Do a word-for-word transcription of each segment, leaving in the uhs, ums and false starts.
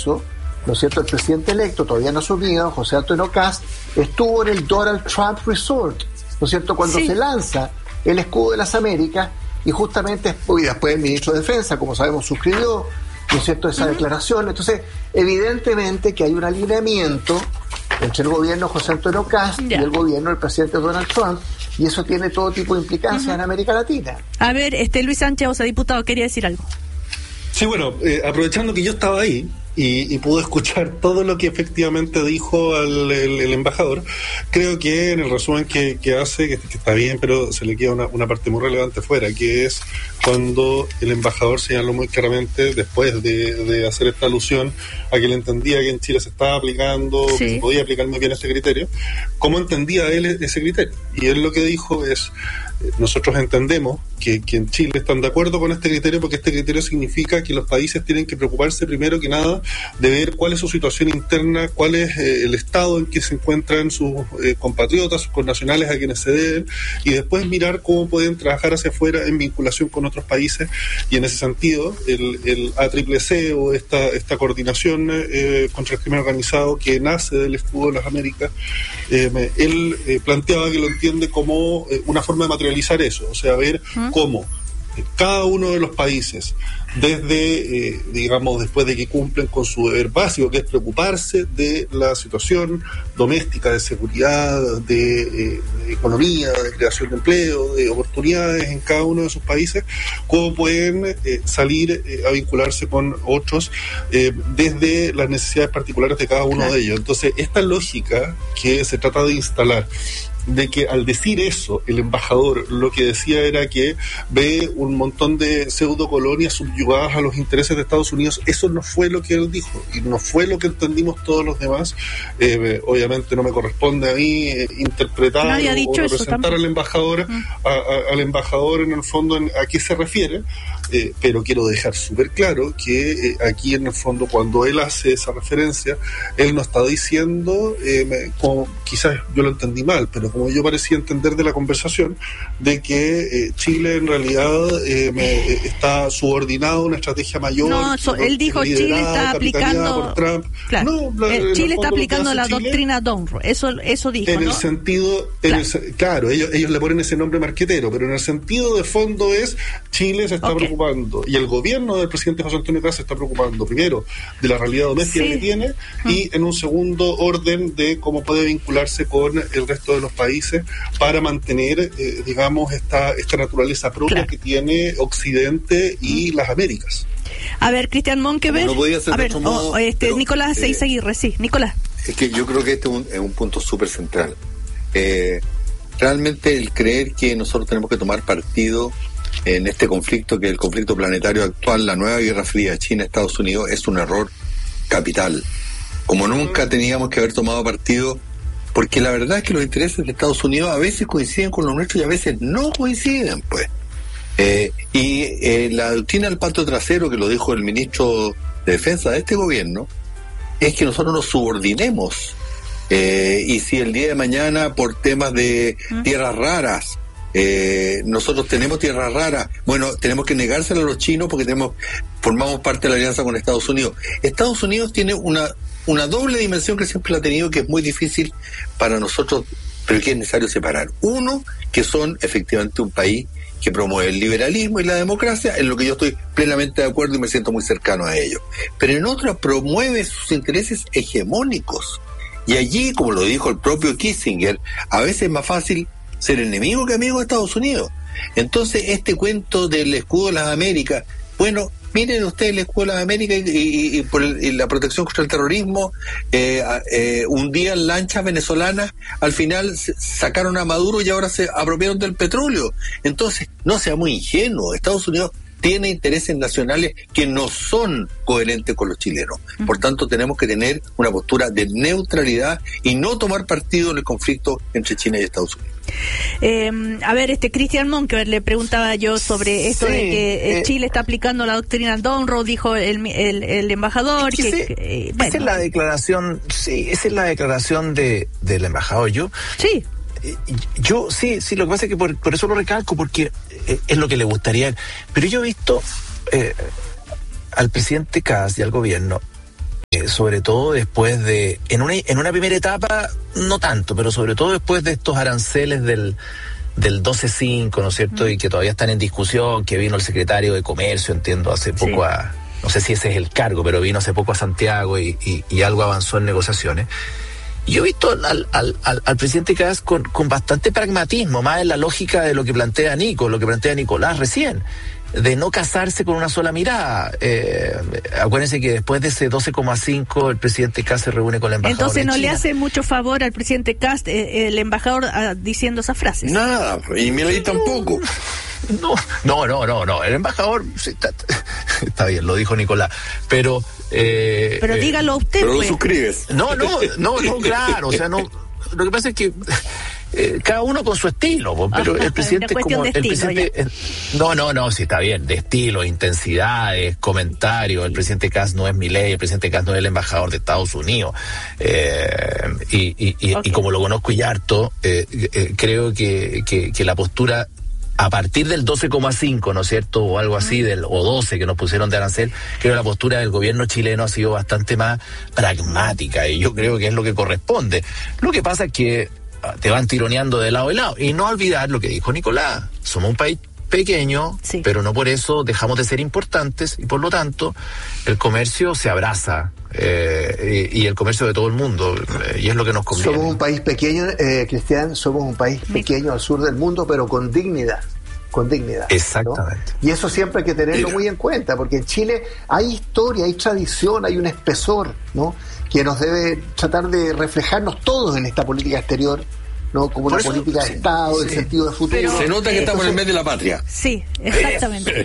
marzo, ¿no es cierto?, el presidente electo, todavía no asumido, José Antonio Kast, estuvo en el Donald Trump Resort, ¿no es cierto?, cuando sí. se lanza el escudo de las Américas, y justamente y después el ministro de Defensa, como sabemos, suscribió, ¿no es cierto?, esa uh-huh. declaración. Entonces, evidentemente que hay un alineamiento entre el gobierno de José Antonio Kast yeah. y el gobierno del presidente Donald Trump, y eso tiene todo tipo de implicancias uh-huh. en América Latina. A ver, este Luis Sánchez, o sea, diputado, quería decir algo. Sí, bueno, eh, aprovechando que yo estaba ahí y, y pude escuchar todo lo que efectivamente dijo el, el, el embajador, creo que en el resumen que, que hace, que, que está bien, pero se le queda una, una parte muy relevante fuera, que es cuando el embajador señaló muy claramente, después de, de hacer esta alusión a que él entendía que en Chile se estaba aplicando, sí. que se podía aplicar muy bien este criterio, cómo entendía él ese criterio. Y él lo que dijo es: nosotros entendemos que, que en Chile están de acuerdo con este criterio, porque este criterio significa que los países tienen que preocuparse primero que nada de ver cuál es su situación interna, cuál es eh, el estado en que se encuentran sus eh, compatriotas, sus connacionales a quienes se deben, y después mirar cómo pueden trabajar hacia afuera en vinculación con otros países. Y en ese sentido, el, el A C C C o esta, esta coordinación eh, contra el crimen organizado que nace del escudo de las Américas, eh, él eh, planteaba que lo entiende como eh, una forma de materializar eso, o sea, ver ¿Mm? cómo cada uno de los países, desde, eh, digamos, después de que cumplen con su deber básico, que es preocuparse de la situación doméstica, de seguridad, de, eh, de economía, de creación de empleo, de oportunidades en cada uno de sus países, cómo pueden eh, salir eh, a vincularse con otros eh, desde las necesidades particulares de cada uno claro. de ellos. Entonces, esta lógica que se trata de instalar, de que al decir eso, el embajador lo que decía era que ve un montón de pseudo colonias subyugadas a los intereses de Estados Unidos. Eso no fue lo que él dijo, y no fue lo que entendimos todos los demás. Eh, obviamente no me corresponde a mí eh, interpretar o, o representar al embajador, uh-huh. a, a, al embajador en el fondo en, a qué se refiere, eh, pero quiero dejar súper claro que eh, aquí en el fondo, cuando él hace esa referencia, él no está diciendo, eh, como quizás yo lo entendí mal, pero como yo parecía entender de la conversación, de que eh, Chile en realidad eh, me, eh, está subordinado a una estrategia mayor. No, so, él dijo Chile está aplicando. Por Trump. Claro, no, la, eh, Chile está aplicando la Chile, doctrina Donro. Eso, eso dijo. En ¿no? el sentido, en claro, el, claro ellos, ellos le ponen ese nombre marquetero, pero en el sentido de fondo es Chile se está okay. preocupando, y el gobierno del presidente José Antonio Kast se está preocupando primero de la realidad doméstica sí. que tiene, uh-huh. y en un segundo orden de cómo puede vincularse con el resto de los países para mantener, eh, digamos, esta, esta naturaleza propia claro. que tiene Occidente y las Américas. A ver, Cristian Monkever. No podía ser a ver, modo, oh, este, pero, Nicolás eh, Seizaguirre, sí, Nicolás. Es que yo creo que este es un, es un punto súper central. Eh, realmente el creer que nosotros tenemos que tomar partido en este conflicto, que el conflicto planetario actual, la nueva Guerra Fría, China-Estados Unidos, es un error capital. Como nunca teníamos que haber tomado partido, porque la verdad es que los intereses de Estados Unidos a veces coinciden con los nuestros y a veces no coinciden, pues. Eh, y eh, la doctrina del patio trasero, que lo dijo el ministro de Defensa de este gobierno, es que nosotros nos subordinemos. Eh, y si el día de mañana, por temas de tierras raras, eh, nosotros tenemos tierras raras, bueno, tenemos que negársela a los chinos porque tenemos formamos parte de la alianza con Estados Unidos. Estados Unidos tiene una una doble dimensión que siempre la ha tenido, que es muy difícil para nosotros, pero que es necesario separar. Uno, que son efectivamente un país que promueve el liberalismo y la democracia, en lo que yo estoy plenamente de acuerdo y me siento muy cercano a ello. Pero en otro, promueve sus intereses hegemónicos. Y allí, como lo dijo el propio Kissinger, a veces es más fácil ser enemigo que amigo de Estados Unidos. Entonces, este cuento del escudo de las Américas, bueno, miren ustedes el escudo de las Américas y, y, y por el, y la protección contra el terrorismo, eh, eh, hundían lanchas venezolanas, al final sacaron a Maduro y ahora se apropiaron del petróleo. Entonces, no sea muy ingenuo, Estados Unidos tiene intereses nacionales que no son coherentes con los chilenos. Por tanto, tenemos que tener una postura de neutralidad y no tomar partido en el conflicto entre China y Estados Unidos. Eh, a ver, este Cristian Monkever, le preguntaba yo sobre esto sí, de que eh, Chile está aplicando la doctrina Donro, dijo el, el, el embajador. Es que que, ese, eh, esa bueno. es la declaración, sí, esa es la declaración de del embajador. Yo, sí. Yo, sí, sí, lo que pasa es que por, por eso lo recalco, porque es lo que le gustaría. Pero yo he visto eh, al presidente Kast y al gobierno eh, sobre todo después de, en una, en una primera etapa, no tanto, pero sobre todo después de estos aranceles del, del doce cinco, ¿no es cierto? Mm. Y que todavía están en discusión, que vino el secretario de Comercio, entiendo, hace poco sí. a, no sé si ese es el cargo, pero vino hace poco a Santiago y, y, y algo avanzó en negociaciones. Yo he visto al, al, al, al presidente Kast con, con bastante pragmatismo, más en la lógica de lo que plantea Nico, lo que plantea Nicolás recién, de no casarse con una sola mirada. Eh, acuérdense que después de ese doce coma cinco el presidente Kast se reúne con el embajador. Entonces no de China. Le hace mucho favor al presidente Kast eh, el embajador ah, diciendo esas frases. Nada, y Milei tampoco. No, no, no, no, no. El embajador sí, está, está bien, lo dijo Nicolás, pero eh, pero dígalo usted. Pero pues. lo suscribes. No, no, no, no, claro, o sea, no. Lo que pasa es que eh, cada uno con su estilo, pero ah, el presidente es como el estilo, presidente eh, no, no, no, sí está bien, de estilo, intensidades, comentarios. El presidente Kast no es Milei, el presidente Kast no es el embajador de Estados Unidos, eh, y, y, y, okay. y como lo conozco y harto, eh, eh, creo que, que, que la postura a partir del doce coma cinco, ¿no es cierto?, o algo así, del o doce que nos pusieron de arancel, creo que la postura del gobierno chileno ha sido bastante más pragmática, y yo creo que es lo que corresponde. Lo que pasa es que te van tironeando de lado a lado, y no olvidar lo que dijo Nicolás, somos un país pequeño, sí. pero no por eso dejamos de ser importantes, y por lo tanto el comercio se abraza, eh, y, y el comercio de todo el mundo, eh, y es lo que nos conviene. Somos un país pequeño, eh, Cristian, somos un país pequeño al sur del mundo, pero con dignidad, con dignidad. Exactamente. ¿No? Y eso siempre hay que tenerlo Mira. muy en cuenta, porque en Chile hay historia, hay tradición, hay un espesor, ¿no?, que nos debe tratar de reflejarnos todos en esta política exterior, ¿no?, como una eso, política de sí, Estado, sí. en sentido de futuro. Pero, se nota que eh, estamos en el mes de la patria. Sí, exactamente.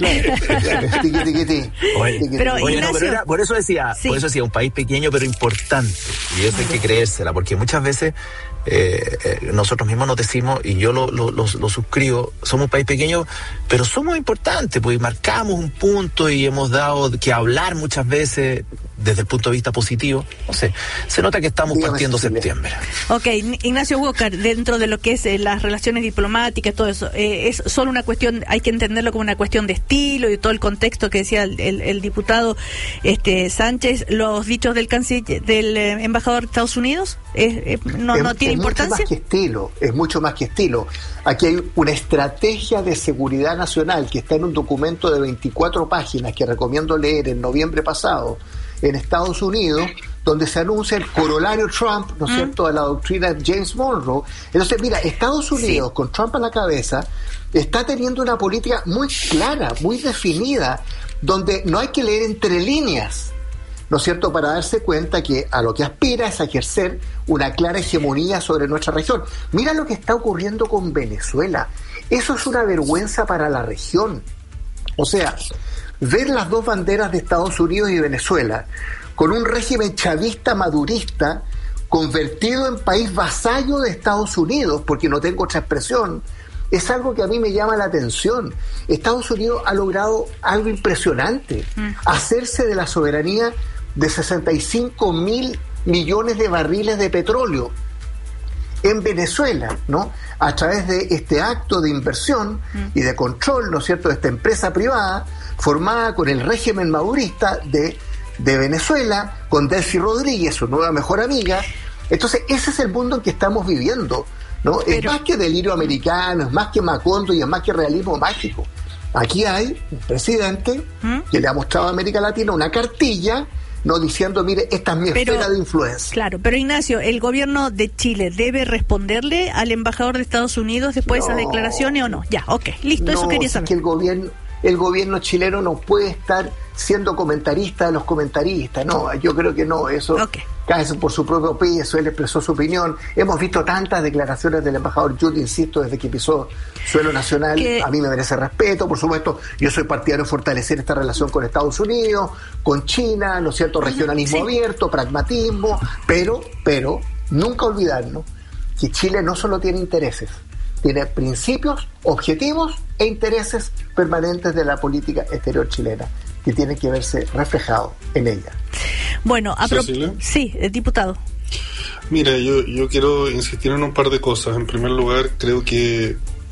tiqui, tiqui, tiqui. Oye, pero, oye, Ignacio, no, pero era, por eso decía, sí. por eso decía, un país pequeño pero importante, y eso hay que creérsela, porque muchas veces eh, eh, nosotros mismos nos decimos, y yo lo, lo, lo, lo suscribo, somos un país pequeño, pero somos importantes, pues marcamos un punto y hemos dado que hablar muchas veces desde el punto de vista positivo. No sé, se nota que estamos Dígame partiendo si septiembre. Ok, Ignacio Walker, dentro de lo que es eh, las relaciones diplomáticas, todo eso, eh, es solo una cuestión, hay que entenderlo como una cuestión de estilo y todo el contexto que decía el, el, el diputado este Sánchez, los dichos del canciller, del eh, embajador de Estados Unidos, eh, eh, no, es, no tiene es importancia. Es mucho más que estilo, es mucho más que estilo. Aquí hay una estrategia de seguridad nacional que está en un documento de veinticuatro páginas que recomiendo leer en noviembre pasado en Estados Unidos, donde se anuncia el corolario Trump, ¿no es mm. cierto?, a la doctrina de James Monroe. Entonces, mira, Estados Unidos, sí. con Trump a la cabeza, está teniendo una política muy clara, muy definida, donde no hay que leer entre líneas, ¿no es cierto?, para darse cuenta que a lo que aspira es a ejercer una clara hegemonía sobre nuestra región. Mira lo que está ocurriendo con Venezuela. Eso es una vergüenza para la región. O sea, ver las dos banderas de Estados Unidos y Venezuela con un régimen chavista madurista convertido en país vasallo de Estados Unidos, porque no tengo otra expresión, es algo que a mí me llama la atención. Estados Unidos ha logrado algo impresionante, mm. hacerse de la soberanía de sesenta y cinco mil millones de barriles de petróleo en Venezuela, ¿no?, a través de este acto de inversión mm. y de control, ¿no es cierto?, de esta empresa privada formada con el régimen madurista de, de Venezuela, con Delcy Rodríguez, su nueva mejor amiga. Entonces, ese es el mundo en que estamos viviendo, ¿no? Pero... es más que delirio americano, es más que Macondo y es más que realismo mágico. Aquí hay un presidente ¿Mm? que le ha mostrado a América Latina una cartilla, no diciendo, mire, esta es mi pero, esfera de influencia. Claro, pero Ignacio, ¿el gobierno de Chile debe responderle al embajador de Estados Unidos después no, de esas declaraciones o no? Ya, ok, listo, no, eso quería saber. Es que el gobierno, el gobierno chileno no puede estar siendo comentarista de los comentaristas, no, yo creo que no, eso okay. cae por su propio peso, él expresó su opinión. Hemos visto tantas declaraciones del embajador Judd, insisto, desde que pisó suelo nacional, que... a mí me merece respeto, por supuesto, yo soy partidario de fortalecer esta relación con Estados Unidos, con China, ¿no es cierto?, regionalismo sí. abierto, pragmatismo, pero, pero, nunca olvidarnos que Chile no solo tiene intereses, tiene principios, objetivos e intereses permanentes de la política exterior chilena, que tienen que verse reflejados en ella. Bueno, a pro... sí, el diputado. Mira, yo, yo quiero insistir en un par de cosas. En primer lugar, creo que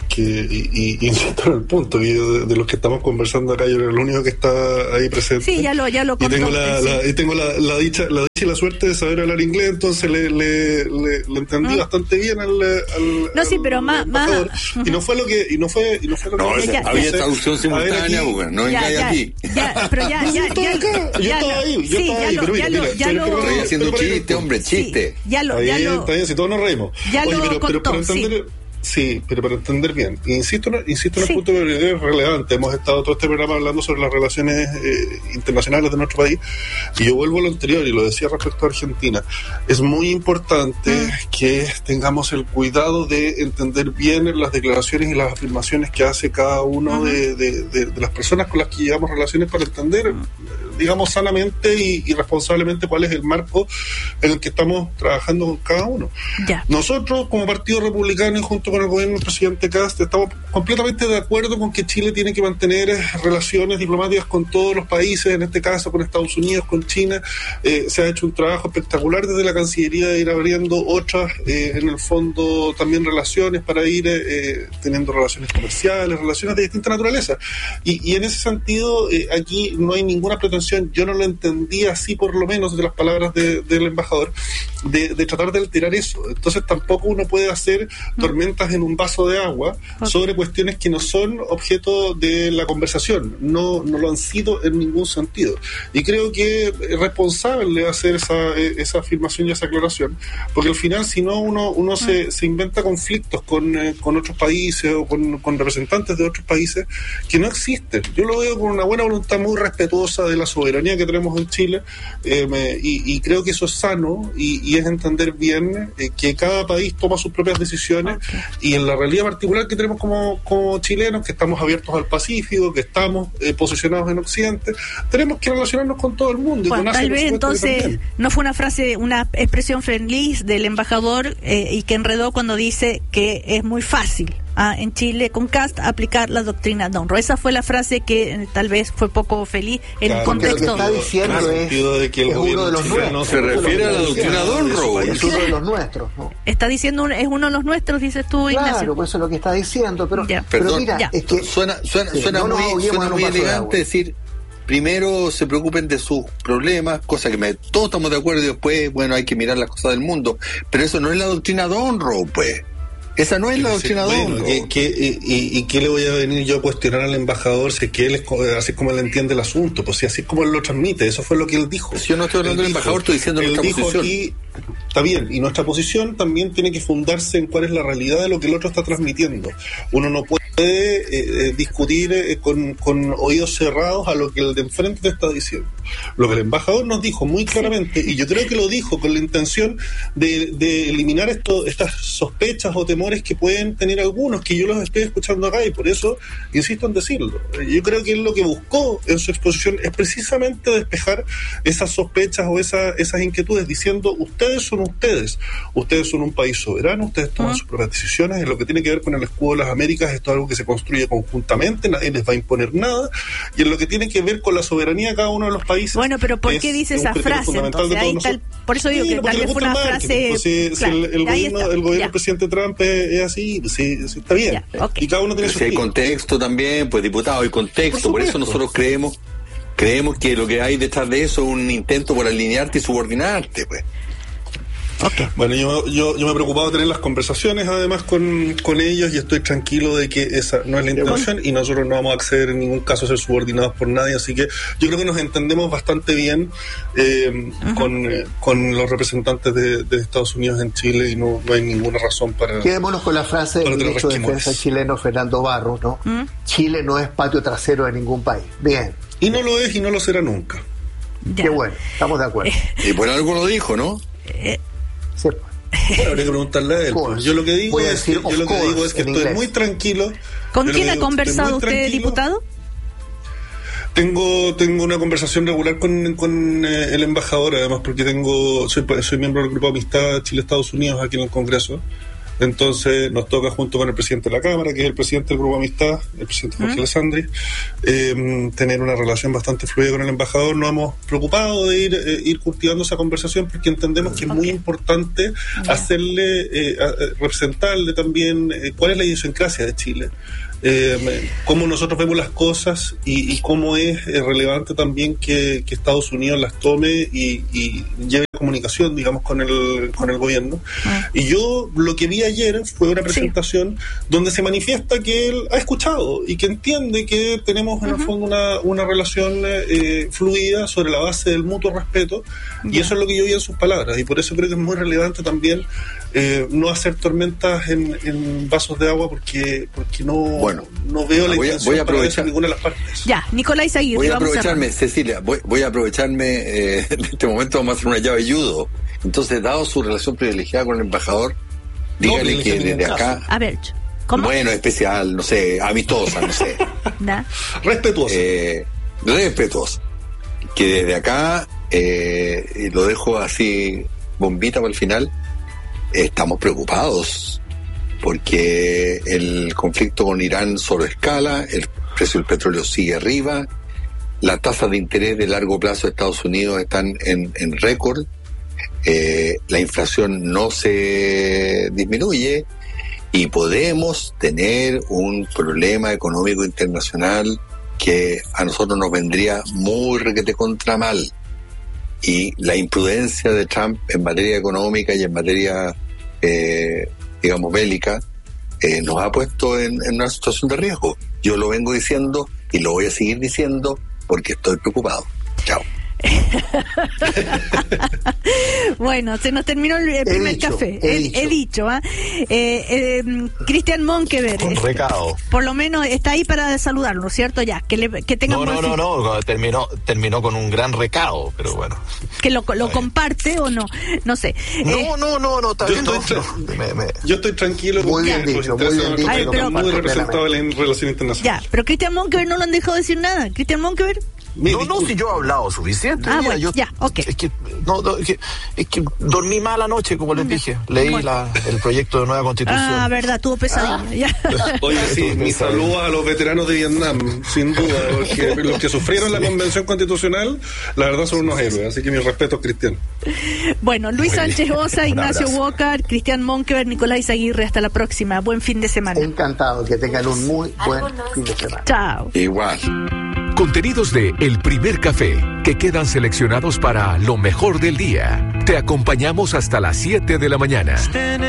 porque, y, y insisto en el punto, que yo, de, de los que estamos conversando acá, yo era el único que está ahí presente. Sí, ya lo, ya lo contó, y tengo la, sí. la, y tengo la, la dicha, la dicha y la suerte de saber hablar inglés, entonces le, le, le, le entendí ¿Mm? bastante bien al, al no, sí, pero al más, más uh-huh. y no fue lo que, y no fue, y no fue lo no, que ya, había ya, traducción simultánea, porque no ya, hay ya, aquí. Ya, pero ya, ya, yo ya, estaba yo estaba ahí, yo sí, estaba ahí, lo, pero mira, lo, mira, ya pero, lo, pero, estoy haciendo pero, chiste, hombre, chiste. Sí, ya lo, está ya bien, lo, está bien, si todos nos reímos. Ya Oye, lo pero, contó, pero para entender, sí. Sí, pero para entender bien, insisto, insisto en el sí. punto de es relevante. Hemos estado todo este programa hablando sobre las relaciones eh, internacionales de nuestro país, y yo vuelvo a lo anterior y lo decía respecto a Argentina. Es muy importante mm. que tengamos el cuidado de entender bien las declaraciones y las afirmaciones que hace cada uno uh-huh. de, de, de, de las personas con las que llevamos relaciones, para entender, uh-huh. digamos, sanamente y, y responsablemente cuál es el marco en el que estamos trabajando con cada uno. Yeah. Nosotros, como Partido Republicano y junto con el gobierno del presidente Kast, estamos completamente de acuerdo con que Chile tiene que mantener relaciones diplomáticas con todos los países, en este caso con Estados Unidos, con China. Eh, se ha hecho un trabajo espectacular desde la Cancillería de ir abriendo otras, eh, en el fondo también relaciones para ir eh, teniendo relaciones comerciales, relaciones de distinta naturaleza. Y, y en ese sentido, eh, aquí no hay ninguna pretensión, yo no lo entendí así, por lo menos de las palabras de, del embajador, de, de tratar de alterar eso. Entonces tampoco uno puede hacer tormentas en un vaso de agua okay. sobre cuestiones que no son objeto de la conversación, no, no lo han sido en ningún sentido. Y creo que es responsable hacer esa, esa afirmación y esa aclaración, porque al final, si no, uno, uno mm. se, se inventa conflictos con, eh, con otros países o con, con representantes de otros países que no existen. Yo lo veo con una buena voluntad muy respetuosa de la soberanía que tenemos en Chile, eh, me, y, y creo que eso es sano y, y es entender bien eh, que cada país toma sus propias decisiones okay. y en la realidad particular que tenemos como, como chilenos, que estamos abiertos al Pacífico, que estamos eh, posicionados en Occidente, tenemos que relacionarnos con todo el mundo. Bueno, y con tal Asia, vez entonces no fue una frase, una expresión feliz del embajador eh, y que enredó cuando dice que es muy fácil ah, en Chile con Kast aplicar la doctrina Donro. Esa fue la frase que eh, tal vez fue poco feliz en claro, el contexto. Lo que está diciendo claro, es, de que el es uno de los nuestros. Se refiere a la doctrina Donro. Es uno de los nuestros. ¿No? Está diciendo, es uno de los nuestros, dices tú, Ignacio. Claro, pues eso es lo que está diciendo. Pero, ya. pero Perdón, mira, ya. es que suena, suena, sí, suena no muy, suena muy elegante de decir, primero se preocupen de sus problemas, cosa que me, todos estamos de acuerdo, y después, bueno, hay que mirar las cosas del mundo. Pero eso no es la doctrina Donro, pues. Esa no es la doctrina bueno, Donro. ¿qué, qué, y, ¿Y qué le voy a venir yo a cuestionar al embajador si es que él es así como él entiende el asunto? Pues si así es como él lo transmite, eso fue lo que él dijo. Si yo no estoy hablando del embajador, estoy diciendo nuestra posición. Aquí, está bien, y nuestra posición también tiene que fundarse en cuál es la realidad de lo que el otro está transmitiendo. Uno no puede eh, discutir eh, con, con oídos cerrados a lo que el de enfrente te está diciendo. Lo que el embajador nos dijo muy claramente, y yo creo que lo dijo con la intención de, de eliminar esto, estas sospechas o temores que pueden tener algunos, que yo los estoy escuchando acá, y por eso insisto en decirlo. Yo creo que él lo que buscó en su exposición es precisamente despejar esas sospechas o esa, esas inquietudes, diciendo: ustedes son ustedes, ustedes son un país soberano, ustedes toman uh-huh. sus propias decisiones. En lo que tiene que ver con el escudo de las Américas, esto es algo que se construye conjuntamente, nadie les va a imponer nada, y en lo que tiene que ver con la soberanía de cada uno de los países. Bueno, pero ¿por qué dice esa frase entonces? Ahí tal, por eso digo sí, que tal vez fue una frase. Pues si, claro, si el, el gobierno, el gobierno del presidente Trump es, es así, sí, sí, está bien. Ya, okay. Y cada uno tiene pero su si hay contexto también, pues diputado, hay contexto. Por, por eso nosotros creemos, creemos que lo que hay detrás de eso es un intento por alinearte y subordinarte, pues. Okay. Bueno, yo, yo, yo me he preocupado de tener las conversaciones además con, con ellos, y estoy tranquilo de que esa no es la intención, bueno. y nosotros no vamos a acceder en ningún caso a ser subordinados por nadie, así que yo creo que nos entendemos bastante bien eh, uh-huh. con, eh, con los representantes de, de Estados Unidos en Chile, y no, no hay ninguna razón para... Quedémonos con la frase del ministro de Defensa chileno Fernando Barros, ¿no? Uh-huh. Chile no es patio trasero de ningún país. Bien. Y no lo es y no lo será nunca. Ya. Qué bueno, estamos de acuerdo. Y por algo lo dijo, ¿no? Eh, Bueno, habría que preguntarle a él. Pues. Yo lo que digo es que, yo lo que digo es que estoy inglés. muy tranquilo. ¿Con quién ha conversado usted, tranquilo. diputado? Tengo tengo una conversación regular con, con eh, el embajador, además, porque tengo soy, soy miembro del grupo de amistad Chile-Estados Unidos aquí en el Congreso. Entonces nos toca, junto con el presidente de la Cámara, que es el presidente del Grupo Amistad, el presidente Jorge ¿Mm? Alessandri, eh, tener una relación bastante fluida con el embajador. Nos hemos preocupado de ir, eh, ir cultivando esa conversación, porque entendemos que es okay. muy importante yeah. hacerle, eh, a, a, representarle también eh, cuál es la idiosincrasia de Chile. Eh, cómo nosotros vemos las cosas y, y cómo es eh, relevante también que, que Estados Unidos las tome y, y lleve comunicación, digamos, con el con el gobierno. Ah. Y yo lo que vi ayer fue una presentación sí. donde se manifiesta que él ha escuchado y que entiende que tenemos en uh-huh. el fondo una, una relación eh, fluida sobre la base del mutuo respeto, yeah. y eso es lo que yo vi en sus palabras, y por eso creo que es muy relevante también Eh, no hacer tormentas en, en vasos de agua, porque porque no, bueno, no veo la voy a, intención voy a aprovechar para ninguna de las partes. Ya, Nicolás Aguirre. Voy a aprovecharme, a Cecilia, voy, voy a aprovecharme eh, en este momento. Vamos a hacer una llave judo. Entonces, dado su relación privilegiada con el embajador, dígale no, que desde acá, a ver, ¿cómo? Bueno, especial, no sé, amistosa, no sé, ¿Nah? respetuosa, eh, respetuosa, que desde acá eh, lo dejo así bombita para el final. Estamos preocupados porque el conflicto con Irán solo escala, el precio del petróleo sigue arriba, las tasas de interés de largo plazo de Estados Unidos están en, en récord, eh, la inflación no se disminuye y podemos tener un problema económico internacional que a nosotros nos vendría muy requete contra mal. Y la imprudencia de Trump en materia económica y en materia, eh, digamos, bélica, eh, nos ha puesto en, en una situación de riesgo. Yo lo vengo diciendo y lo voy a seguir diciendo porque estoy preocupado. Chao. Bueno, se nos terminó el, el primer dicho, café. He, he dicho, he dicho ¿eh? Eh, eh, Cristian Monkever. Un recado. Por lo menos está ahí para saludarlo, ¿cierto? Ya, que, le, que tenga No, no, no, no, terminó, terminó con un gran recado, pero bueno. Que lo, lo comparte o no, no sé. No, eh, no, no, no, está yo, bien, estoy no, tra- no, me, me... yo estoy tranquilo muy porque bien dicho, muy bien dicho, Ay, pero, muy representado en relación internacional. Ya, pero Cristian Monkever no lo han dejado decir nada. Cristian Monkever. No, no, si yo he hablado suficiente. Ah, mira, bueno, yo, ya, ok. Es que, no, no, es que, es que dormí mal anoche, como les dije. Leí bueno. la, el proyecto de nueva constitución. Ah, verdad, tuvo pesadilla. Ah. Oye, sí, mi saludo a los veteranos de Vietnam, sin duda, porque los que sufrieron la convención constitucional, la verdad son unos héroes, así que mi respeto, Cristian. Bueno, Luis Muy Sánchez Osa, Ignacio Walker, Cristian Monkever, Nicolás Aguirre, hasta la próxima. Buen fin de semana. Encantado, que tengan un muy buen fin de semana. Chao. Igual. Contenidos de El Primer Café, que quedan seleccionados para lo mejor del día. Te acompañamos hasta las siete de la mañana.